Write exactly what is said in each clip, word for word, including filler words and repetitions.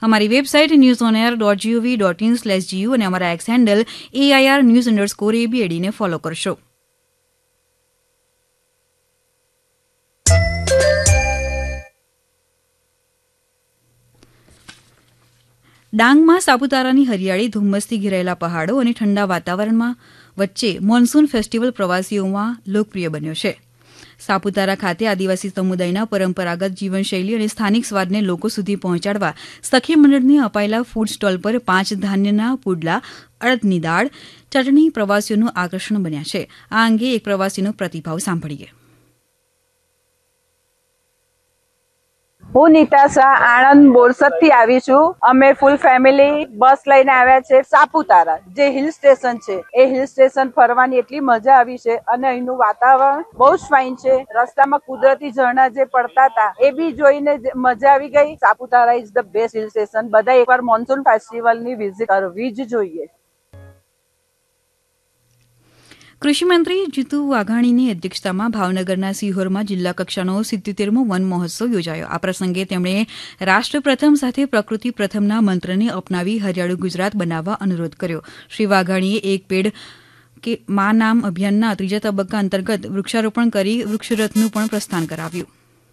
અમારી website news on air dot GOV dot in slash GU અને અમારા x handle AIR news underscore એબીએડીને follow કરશો. ડાંગમાં સાપુતારાની હરિયાળી, ધુમ્મસથી ઘેરાયેલા પહાડો અને ઠંડા વાતાવરણમાં વચ્ચે મોન્સૂન ફેસ્ટિવલ પ્રવાસીઓમાં લોકપ્રિય બન્યો છે. સાપુતારા ખાતે આદિવાસી સમુદાયના પરંપરાગત જીવનશૈલી અને સ્થાનિક સ્વાદને લોકો સુધી પહોંચાડવા સખી મંડળને અપાયેલા ફૂડ સ્ટોલ પર પાંચ ધાન્યના પુડલા, અડદની દાળ, ચટણી પ્રવાસીઓનું આકર્ષણ બન્યા છે. આ અંગે એક પ્રવાસીનો પ્રતિભાવ સાંભળીએ. હું નીતા શાહ આણંદ બોરસદથી આવી છું. અમે ફૂલ ફેમિલી બસ લઈને આવ્યા છે સાપુતારા, જે હિલ સ્ટેશન છે. એ હિલ સ્ટેશન ફરવાની એટલી મજા આવી છે અને અહીંનું વાતાવરણ બહુ જ ફાઇન છે. રસ્તામાં કુદરતી ઝરણા જે પડતા હતા એ બી જોઈને મજા આવી ગઈ. Saputara is the best hill station. બધા એકવાર મોન્સૂન ફેસ્ટિવલની વિઝિટ કરવી જ જોઈએ. કૃષિમંત્રી જીતુ વાઘાણીની અધ્યક્ષતામાં ભાવનગરના સિહોરમાં જિલ્લા કક્ષાનો સિત્યોતેરમો વન મહોત્સવ યોજાયો. આ પ્રસંગે તેમણે રાષ્ટ્ર પ્રથમ સાથે પ્રકૃતિ પ્રથમના મંત્રને અપનાવી હરિયાળું ગુજરાત બનાવવા અનુરોધ કર્યો. શ્રી વાઘાણીએ એક પેડ કે મા નામ અભિયાનના ત્રીજા તબક્કા અંતર્ગત વૃક્ષારોપણ કરી વૃક્ષરથનું પણ પ્રસ્થાન કરાવ્યું.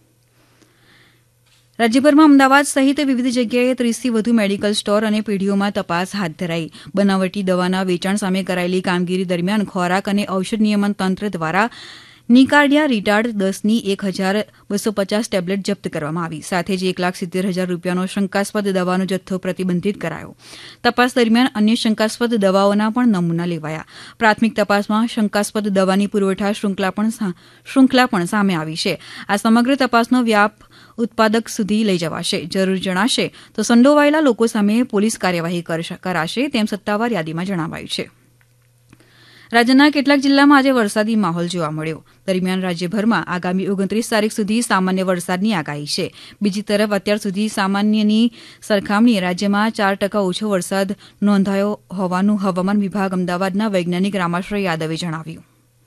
રાજ્યભરમાં અમદાવાદ સહિત વિવિધ જગ્યાએ ત્રીસથી વધુ મેડિકલ સ્ટોર અને પેઢીઓમાં તપાસ હાથ ધરાઈ. બનાવટી દવાના વેચાણ સામે કરાયેલી કામગીરી દરમિયાન ખોરાક અને ઔષધ નિયમન તંત્ર દ્વારા નિકાર્ડિયા રિટાર્ડ દસની એક હજાર બસો પચાસ ટેબ્લેટ જપ્ત કરવામાં આવી. સાથે જ એક લાખ સિત્તેર હજાર રૂપિયાનો શંકાસ્પદ દવાનો જથ્થો પ્રતિબંધિત કરાયો. તપાસ દરમિયાન અન્ય શંકાસ્પદ દવાઓના પણ નમૂના લેવાયા. પ્રાથમિક તપાસમાં શંકાસ્પદ દવાની પુરવઠા શૃંખલા પણ શૃંખલા પણ સામે આવી છે. આ સમગ્ર તપાસનો વ્યાપ ઉત્પાદક સુધી લઈ જવાશે. જરૂર જણાશે તો સંડોવાયેલા લોકો સામે પોલીસ કાર્યવાહી કરાશે, તેમ સત્તાવાર યાદીમાં જણાવાયું છે. રાજ્યના કેટલાક જિલ્લામાં આજે વરસાદી માહોલ જોવા મળ્યો. દરમિયાન રાજ્યભરમાં આગામી ઓગણત્રીસ તારીખ સુધી સામાન્ય વરસાદની આગાહી છે. બીજી તરફ અત્યાર સુધી સામાન્યની સરખામણીએ રાજ્યમાં ચાર ટકા ઓછો વરસાદ નોંધાયો હોવાનું હવામાન વિભાગ અમદાવાદના વૈજ્ઞાનિક રામાશ્રય યાદવે જણાવ્યું.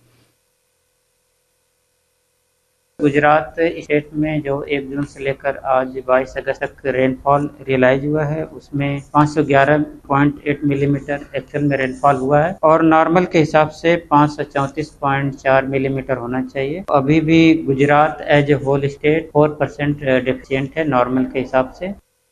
गुजरात स्टेट में जो एक जून से लेकर आज बाईस अगस्त तक रेनफॉल रियलाइज हुआ है, उसमें पाँच सौ ग्यारह पॉइंट आठ मिलीमीटर एक्चुअल में रेनफॉल हुआ है और नॉर्मल के हिसाब से पाँच सौ चौंतीस पॉइंट चार मिलीमीटर होना चाहिए. अभी भी Gujarat as a whole state four percent deficient है नॉर्मल के हिसाब से.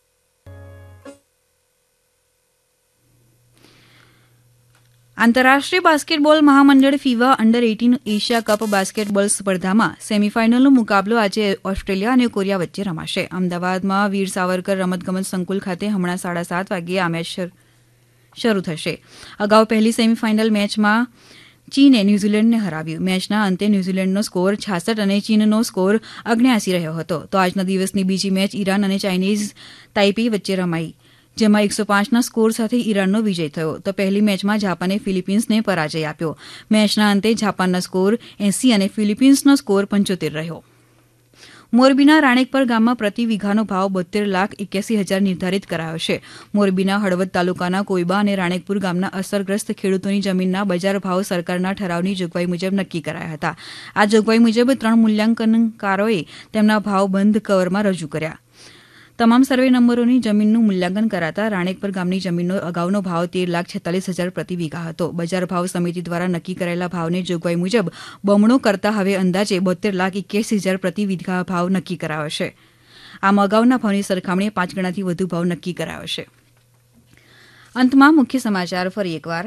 આંતરરાષ્ટ્રીય basketball મહામંડળ ફીવા under eighteen Asia cup basketball સ્પર્ધામાં સેમીફાઇનલનો મુકાબલો આજે ઓસ્ટ્રેલિયા અને કોરિયા વચ્ચે રમાશે. અમદાવાદમાં વીર સાવરકર રમતગમત સંકુલ ખાતે હમણાં સાડા સાત વાગ્યે આ મેચ શરૂ થશે. અગાઉ પહેલી સેમીફાઇનલ મેચમાં ચીને ન્યૂઝીલેન્ડને હરાવ્યું. મેચના અંતે ન્યૂઝીલેન્ડનો સ્કોર છાસઠ અને ચીનનો સ્કોર અગ્યાસી રહ્યો હતો. તો આજના દિવસની બીજી મેચ ઈરાન અને ચાઇનીઝ તાઇપી વચ્ચે રમાઈ, જેમાં એકસો પાંચના સ્કોર સાથે ઈરાનનો વિજય થયો. તો પહેલી મેચમાં જાપાને ફિલિપિન્સને પરાજય આપ્યો. મેચના અંતે જાપાનનો સ્કોર એંસી અને ફિલિપિન્સનો સ્કોર પંચોતેર રહ્યો. મોરબીના રાણેકપર ગામમાં પ્રતિ વીઘાનો ભાવ બોતેર લાખ એક્યાસી હજાર નિર્ધારિત કરાયો છે. મોરબીના હળવદ તાલુકાના કોઈબા અને રાણેકપુર ગામના અસરગ્રસ્ત ખેડૂતોની જમીનના બજાર ભાવ સરકારના ઠરાવની જોગવાઈ મુજબ નક્કી કરાયા હતા. આ જોગવાઈ મુજબ ત્રણ મૂલ્યાંકનકારોએ તેમના ભાવ બંધ કવરમાં રજૂ કર્યા. તમામ સર્વે નંબરોની જમીનનું મૂલ્યાંકન કરાતા રાણેકપર ગામની જમીનનો અગાઉનો ભાવ તેર લાખ છેતાલીસ હજાર પ્રતિ વીઘા હતો. બજાર ભાવ સમિતિ દ્વારા નક્કી કરાયેલા ભાવને જોગવાઈ મુજબ બમણો કરતા હવે અંદાજે બોતેર લાખ એક્યાસી હજાર પ્રતિ વીઘા ભાવ નક્કી કરાયો છે. આમ અગાઉના ભાવની સરખામણીએ પાંચ ગણાથી વધુ ભાવ નક્કી કરાયો છે. અંતમાં મુખ્ય સમાચાર ફરી એકવાર.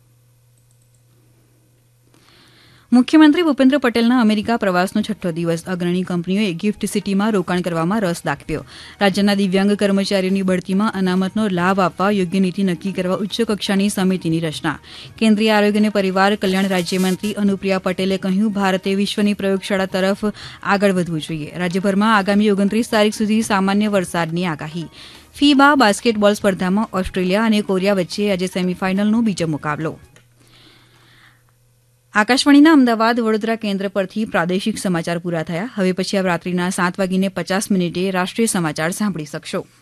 મુખ્યમંત્રી ભૂપેન્દ્ર પટેલના અમેરિકા પ્રવાસનો છઠ્ઠો દિવસ. અગ્રણી કંપનીઓએ ગિફ્ટ સિટીમાં રોકાણ કરવામાં રસ દાખવ્યો. રાજ્યના દિવ્યાંગ કર્મચારીઓની બઢતીમાં અનામતનો લાભ આપવા યોગ્ય નીતિ નક્કી કરવા ઉચ્ચ કક્ષાની સમિતિની રચના. કેન્દ્રીય આરોગ્ય અને પરિવાર કલ્યાણ રાજ્યમંત્રી અનુપ્રિયા પટેલે કહ્યું, ભારતે વિશ્વની પ્રયોગશાળા તરફ આગળ વધવું જોઈએ. રાજ્યભરમાં આગામી ઓગણત્રીસ તારીખ સુધી સામાન્ય વરસાદની આગાહી. ફીબા બાસ્કેટબોલ સ્પર્ધામાં ઓસ્ટ્રેલિયા અને કોરિયા વચ્ચે આજે સેમીફાઇનલનો બીજો મુકાબલો. આકાશવાણીના અમદાવાદ વડોદરા કેન્દ્ર પરથી પ્રાદેશિક સમાચાર પૂરા થયા. હવે પછી આપ રાત્રિના સાત વાગીને પચાસ મિનિટે રાષ્ટ્રીય સમાચાર સાંભળી શકશો.